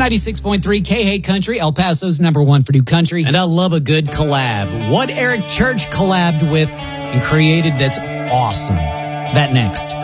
96.3 K-Hate Country, El Paso's #1 for new country. And I love a good collab. What Eric Church collabed with and created that's awesome. That next.